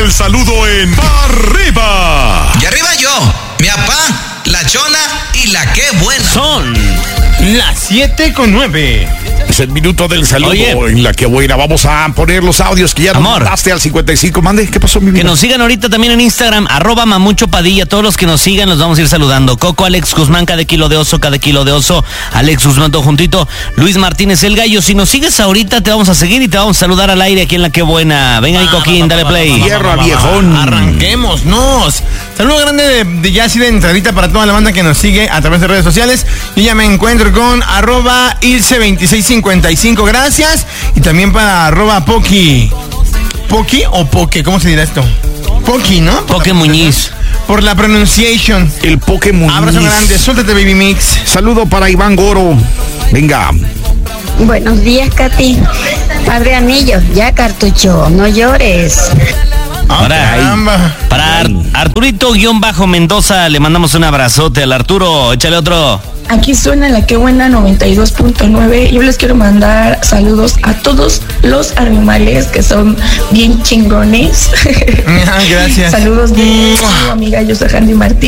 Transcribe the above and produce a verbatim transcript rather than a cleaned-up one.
el saludo en Arriba. Y arriba yo, mi papá, la Chona y la Qué Buena. Son las siete con nueve. Es el minuto del saludo. Oye, en La Qué Buena. Vamos a poner los audios que ya nos amor, mandaste al cincuenta y cinco. Mande, ¿qué pasó, mi vida? Que nos sigan ahorita también en Instagram, arroba Mamucho Padilla. Todos los que nos sigan los vamos a ir saludando. Coco, Alex Guzmán, cada kilo de oso, cada kilo de oso. Alex Guzmán, todo juntito. Luis Martínez, el gallo. Si nos sigues ahorita, te vamos a seguir y te vamos a saludar al aire aquí en La Qué Buena. Venga ahí, Coquín, dale play. Tierra, viejón. Arranquémonos. Saludo grande de, de ya así de entradita para toda la banda que nos sigue a través de redes sociales. Yo ya me encuentro con arroba Ilse veintiséis cincuenta y cinco, gracias. Y también para arroba Poki. ¿Poki o Poke? ¿Cómo se dirá esto? Poki, ¿no? Poke Muñiz. Por la pronunciation. El Pokémon. Abrazo grande, suéltate, Baby Mix. Saludo para Iván Goro. Venga. Buenos días, Katy. Padre Anillo, ya cartucho, no llores. Ahora, caramba. Para Ar- Arturito-Mendoza, le mandamos un abrazote al Arturo. Échale otro. Aquí suena La Qué Buena noventa y dos punto nueve. Yo les quiero mandar saludos a todos los animales que son bien chingones. Gracias. Saludos de mi amiga Yosa Handy Martín.